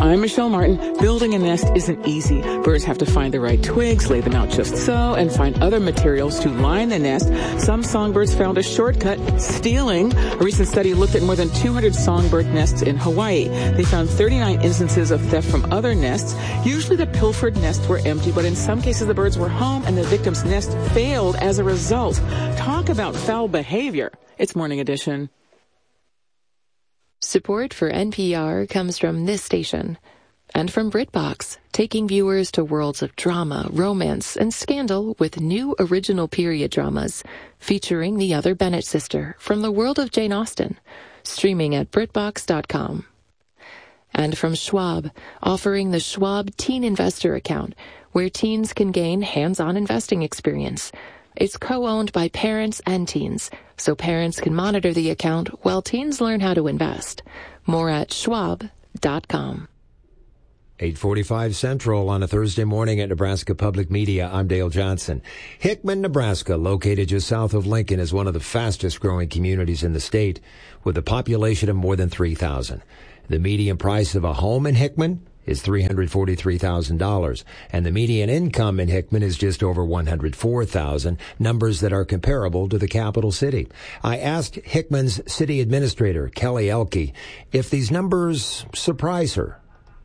I'm Michelle Martin. Building a nest isn't easy. Birds have to find the right twigs, lay them out just so, and find other materials to line the nest. Some songbirds found a shortcut, stealing. A recent study looked at more than 200 songbird nests in Hawaii. They found 39 instances of theft from other nests. Usually the pilfered nests were empty, but in some cases the birds were home and the victim's nest failed as a result. Talk about foul behavior. It's Morning Edition. Support for NPR comes from this station and from BritBox, taking viewers to worlds of drama, romance, and scandal with new original period dramas featuring the other Bennett sister from the world of Jane Austen, streaming at BritBox.com. And from Schwab, offering the Schwab Teen Investor Account, where teens can gain hands-on investing experience. It's co-owned by parents and teens, so parents can monitor the account while teens learn how to invest. More at schwab.com. 8:45 Central on a Thursday morning at Nebraska Public Media. I'm Dale Johnson. Hickman, Nebraska, located just south of Lincoln, is one of the fastest growing communities in the state with a population of more than 3,000. The median price of a home in Hickman is $343,000, and the median income in Hickman is just over $104,000, numbers that are comparable to the capital city. I asked Hickman's city administrator, Kelly Elke, if these numbers surprise her.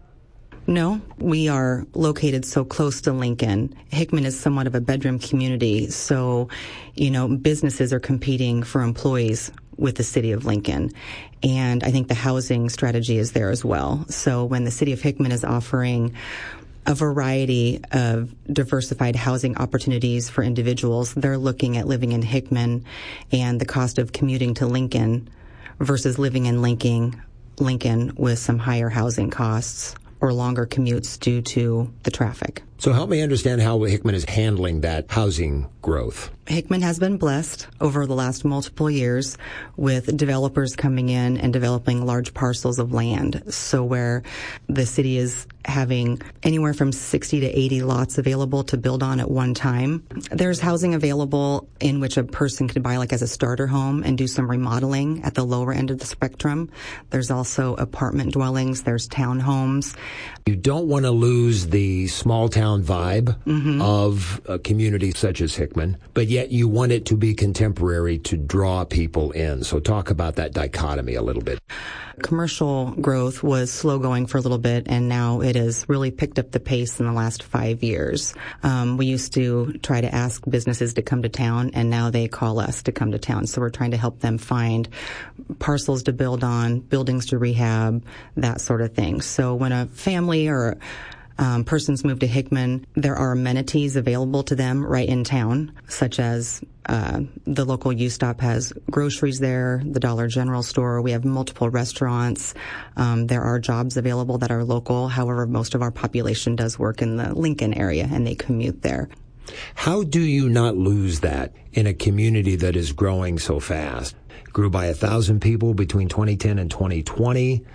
No, we are located so close to Lincoln. Hickman is somewhat of a bedroom community, so, businesses are competing for employees with the city of Lincoln. And I think the housing strategy is there as well. So when the city of Hickman is offering a variety of diversified housing opportunities for individuals, they're looking at living in Hickman and the cost of commuting to Lincoln versus living in Lincoln with some higher housing costs or longer commutes due to the traffic. So help me understand how Hickman is handling that housing growth. Hickman has been blessed over the last multiple years with developers coming in and developing large parcels of land. So where the city is having anywhere from 60 to 80 lots available to build on at one time. There's housing available in which a person could buy as a starter home and do some remodeling at the lower end of the spectrum. There's also apartment dwellings. There's townhomes. You don't want to lose the small town vibe of a community such as Hickman, but yet you want it to be contemporary to draw people in. So talk about that dichotomy a little bit. Commercial growth was slow going for a little bit, and now it has really picked up the pace in the last 5 years. We used to try to ask businesses to come to town, and now they call us to come to town. So we're trying to help them find parcels to build on, buildings to rehab, that sort of thing. So when a family or persons move to Hickman, there are amenities available to them right in town, such as the local U-Stop has groceries there, the Dollar General store. We have multiple restaurants. There are jobs available that are local. However, most of our population does work in the Lincoln area, and they commute there. How do you not lose that in a community that is growing so fast? Grew by 1,000 people between 2010 and 2020.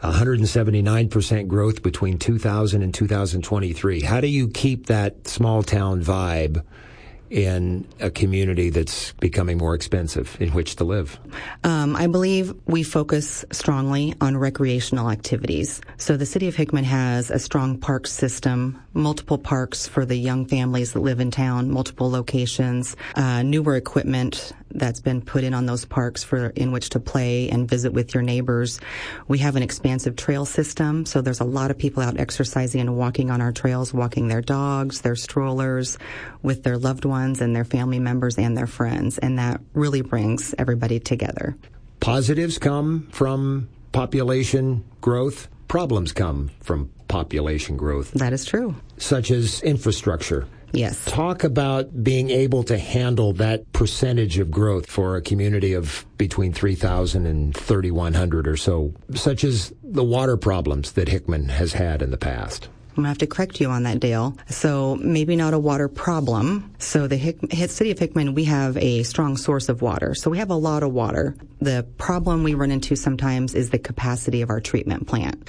179% growth between 2000 and 2023. How do you keep that small town vibe in a community that's becoming more expensive in which to live? I believe we focus strongly on recreational activities. So the city of Hickman has a strong park system, multiple parks for the young families that live in town, multiple locations, newer equipment that's been put in on those parks in which to play and visit with your neighbors. We have an expansive trail system, so there's a lot of people out exercising and walking on our trails, walking their dogs, their strollers, with their loved ones and their family members and their friends, and that really brings everybody together. Positives come from population growth. Problems come from population growth. That is true. Such as infrastructure. Yes. Talk about being able to handle that percentage of growth for a community of between 3,000 and 3,100 or so, such as the water problems that Hickman has had in the past. I'm going to have to correct you on that, Dale. So maybe not a water problem. So the city of Hickman, we have a strong source of water. So we have a lot of water. The problem we run into sometimes is the capacity of our treatment plant.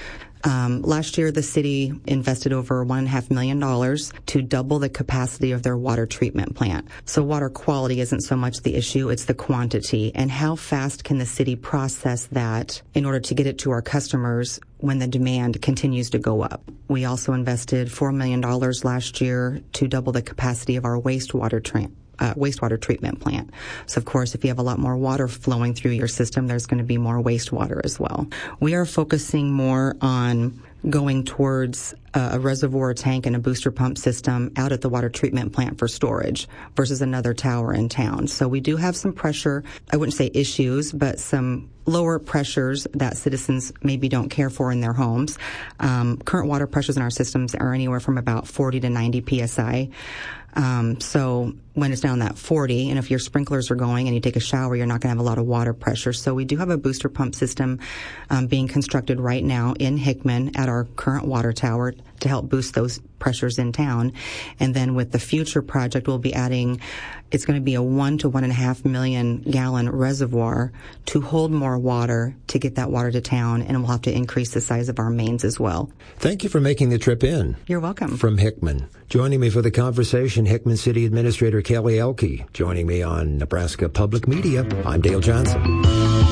Last year, the city invested over $1.5 million to double the capacity of their water treatment plant. So water quality isn't so much the issue, it's the quantity. And how fast can the city process that in order to get it to our customers when the demand continues to go up? We also invested $4 million last year to double the capacity of our wastewater treatment plant. So, of course, if you have a lot more water flowing through your system, there's going to be more wastewater as well. We are focusing more on going towards a reservoir tank and a booster pump system out at the water treatment plant for storage versus another tower in town. So we do have some pressure, I wouldn't say issues, but some lower pressures that citizens maybe don't care for in their homes. Current water pressures in our systems are anywhere from about 40 to 90 psi. So when it's down that 40, and if your sprinklers are going and you take a shower, you're not going to have a lot of water pressure. So we do have a booster pump system being constructed right now in Hickman at our current water tower to help boost those pressures in town. And then with the future project, we'll be adding, it's going to be a 1 to 1.5 million gallon reservoir to hold more water to get that water to town, and we'll have to increase the size of our mains as well. Thank you for making the trip in. You're welcome. From Hickman. Joining me for the conversation, Hickman City Administrator Kelly Elke. Joining me on Nebraska Public Media, I'm Dale Johnson.